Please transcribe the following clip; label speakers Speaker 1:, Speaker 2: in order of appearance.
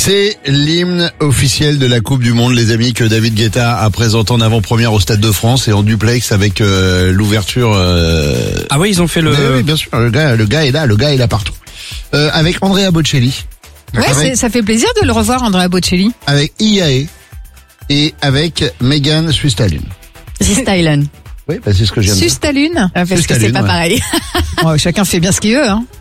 Speaker 1: C'est l'hymne officiel de la Coupe du Monde, les amis, que David Guetta a présenté en avant-première au Stade de France et en duplex avec l'ouverture.
Speaker 2: Ah ouais, ils ont fait le.
Speaker 1: Oui, bien sûr. Le gars est là partout. Avec Andrea Bocelli.
Speaker 3: Ouais, ça fait plaisir de le revoir, Andrea Bocelli.
Speaker 1: Avec IAE et avec Megan Thee Stallion.
Speaker 3: Stallion.
Speaker 1: Oui, bah c'est ce que je viens de dire.
Speaker 3: Sustalune. Parce que c'est
Speaker 1: Sustalune,
Speaker 3: pas
Speaker 1: ouais.
Speaker 3: pareil. Chacun fait bien ce qu'il veut, hein.